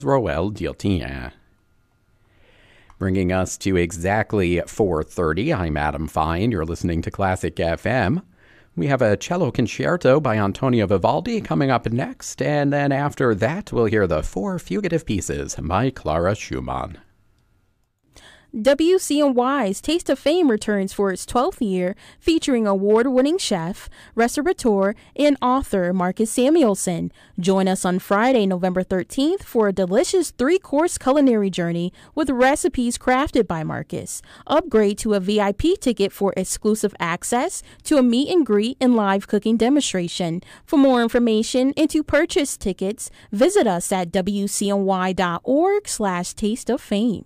Roel Dieltien. Bringing us to exactly 4:30, I'm Adam Fine. You're listening to Classic FM. We have a cello concerto by Antonio Vivaldi coming up next, and then after that, we'll hear the Four Fugitive Pieces by Clara Schumann. WCNY's Taste of Fame returns for its 12th year, featuring award-winning chef, restaurateur, and author Marcus Samuelsson. Join us on Friday, November 13th for a delicious 3-course culinary journey with recipes crafted by Marcus. Upgrade to a VIP ticket for exclusive access to a meet and greet and live cooking demonstration. For more information and to purchase tickets, visit us at wcny.org/tasteoffame.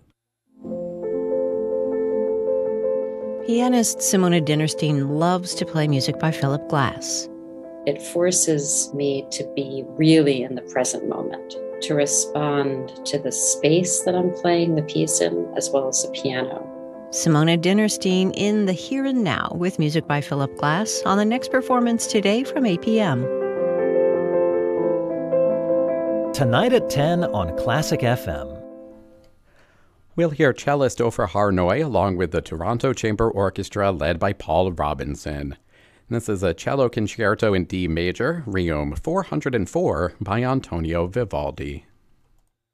Pianist Simona Dinnerstein loves to play music by Philip Glass. It forces me to be really in the present moment, to respond to the space that I'm playing the piece in, as well as the piano. Simona Dinnerstein in the here and now with music by Philip Glass on the next performance today from 8 p.m. Tonight at 10 on Classic FM. We'll hear cellist Ofer Harnoy along with the Toronto Chamber Orchestra led by Paul Robinson. This is a cello concerto in D major, Requiem 404 by Antonio Vivaldi.